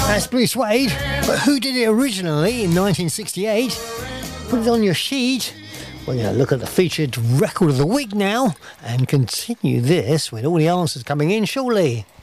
That's Blue Suede, but who did it originally in 1968? Put it on your sheet. We're going to look at the featured record of the week now and continue this with all the answers coming in shortly.